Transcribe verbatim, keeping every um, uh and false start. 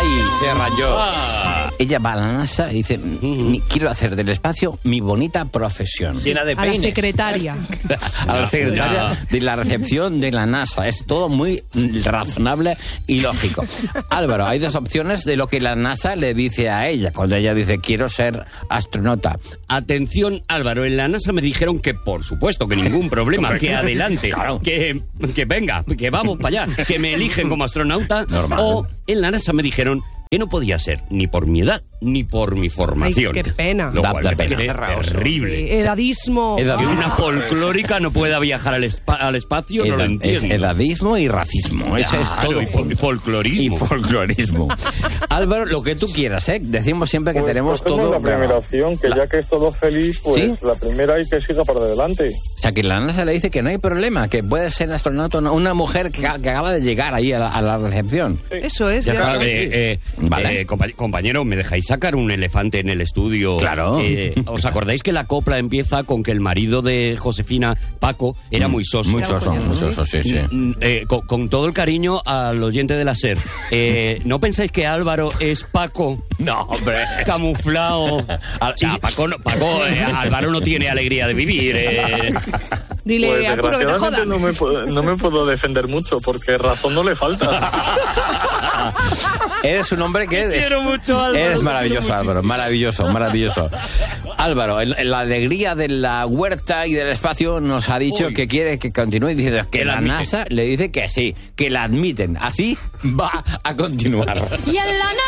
Se rayó. Ah. Ella va a la NASA y dice, "Mi- quiero hacer del espacio mi bonita profesión". Llena de A la peines. secretaria. A la secretaria Ya. de la recepción de la NASA. Es todo muy razonable y lógico. Álvaro, hay dos opciones de lo que la NASA le dice a ella cuando ella dice, quiero ser astronauta. Atención, Álvaro, en la NASA me dijeron que por supuesto, que ningún problema, que adelante, Claro. que, que venga, que vamos para allá, que me eligen como astronauta. Normal. O en la NASA me dijeron que no podía ser ni por mi edad ni por mi formación. Ay, qué pena. Lo Da- cual da me pena. parece terrible. Sí, edadismo. Edad- Que una folclórica no pueda viajar al, espa- al espacio, no lo Edad- es entiendo. edadismo y racismo. Eso es Claro, todo. y fol- folclorismo. Y folclorismo. Álvaro, lo que tú quieras, ¿eh? Decimos siempre que Pues tenemos cogemos todo. la primera opción, que La- ya que es todo feliz, pues ¿Sí? la primera y que siga para adelante. O sea, que la NASA le dice que no hay problema, que puede ser astronauta una, una mujer que, que acaba de llegar ahí a la, a la recepción. Eso es. Ya ya. está, eh, eh, Vale. eh, compa- compañero, ¿me dejáis sacar un elefante en el estudio? Claro. Eh, ¿Os acordáis que la copla empieza con que el marido de Josefina, Paco, era muy soso? Muy soso, muy soso, sí, sí. Mm, eh, con, con todo el cariño al oyente de la SER. Eh, ¿No pensáis que Álvaro es Paco? No, hombre. Camuflado. Al- Sí. ah, Paco, no- Paco eh, Álvaro no tiene alegría de vivir. eh. Dile, Pues Arturo, que te desgraciadamente jodan. no me, puedo, no me puedo defender mucho porque razón no le falta. Eres un hombre que... Te quiero mucho, Álvaro, Eres te maravilloso, quiero Álvaro. Maravilloso, maravilloso. Álvaro, en, en la alegría de la huerta y del espacio nos ha dicho Uy. que quiere que continúe diciendo que Que la la admiten. NASA le dice que sí, que la admiten. Así va a continuar. Y en la